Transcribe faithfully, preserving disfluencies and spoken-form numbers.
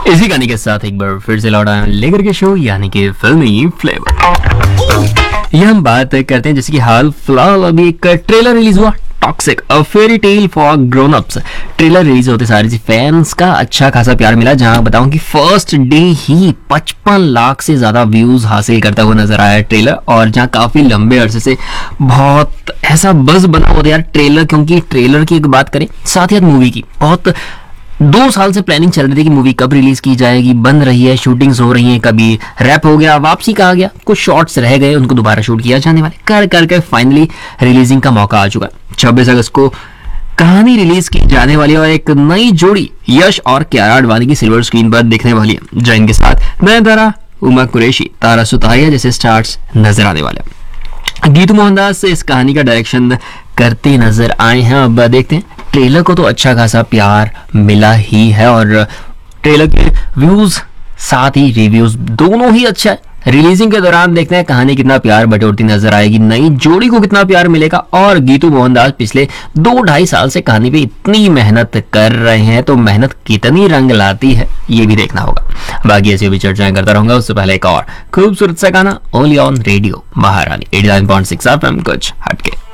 इसी गाने के साथ एक बार फिर से लौटा लेकर के शो यानी कि फिल्मी फ्लेवर। ये हम बात करते हैं जैसे कि हाल फिलहाल अभी एक ट्रेलर रिलीज हुआ, toxic a fairy tale for grown ups. Trailer release होते सारे फैंस का अच्छा खासा प्यार मिला, जहां बताऊं कि फर्स्ट डे ही पचपन लाख से ज्यादा व्यूज हासिल करता हुआ नजर आया ट्रेलर, और जहां काफी लंबे अरसे से बहुत ऐसा बज़ बना हुआ था यार ट्रेलर, क्योंकि ट्रेलर की एक बात करें साथ ही मूवी की बहुत दो साल से प्लानिंग चल रही थी कि मूवी कब रिलीज की जाएगी, बन रही है, शूटिंग्स हो रही हैं, कभी रैप हो गया, वापसी कहा गया, कुछ शॉट्स रह गए, उनको दोबारा शूट किया जाने वाले, कर करके फाइनली रिलीजिंग का मौका आ चुका है। छब्बीस अगस्त को कहानी रिलीज की जाने वाली है और एक नई जोड़ी यश और कियारा आडवाणी की सिल्वर स्क्रीन पर दिखने वाली है, जो इनके साथ नयनतारा, उमा कुरैशी, तारा सुतारिया जैसे स्टार्स नजर आने वाले हैं। गीतू मोहनदास इस कहानी का डायरेक्शन करते नजर आए हैं। अब देखते हैं, ट्रेलर को तो अच्छा खासा प्यार मिला ही है और ट्रेलर के व्यूज साथ ही रिव्यूज दोनों ही अच्छा है। रिलीजिंग के दौरान देखते हैं कहानी कितना प्यार बटोरती नजर आएगी, नई जोड़ी को कितना प्यार मिलेगा, और गीतू मोहनदास पिछले दो ढाई साल से कहानी पे इतनी मेहनत कर रहे हैं, तो मेहनत कितनी रंग लाती है ये भी देखना होगा। बाकी ऐसी भी चर्चाएं करता रहूंगा, उससे पहले एक और खूबसूरत सा गाना ओनली ऑन रेडियो महारानी eighty nine point six F M, कुछ हटके।